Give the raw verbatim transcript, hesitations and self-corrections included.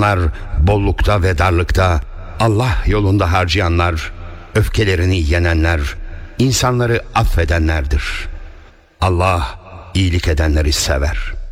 Onlar bollukta ve darlıkta Allah yolunda harcayanlar, öfkelerini yenenler, insanları affedenlerdir. Allah iyilik edenleri sever.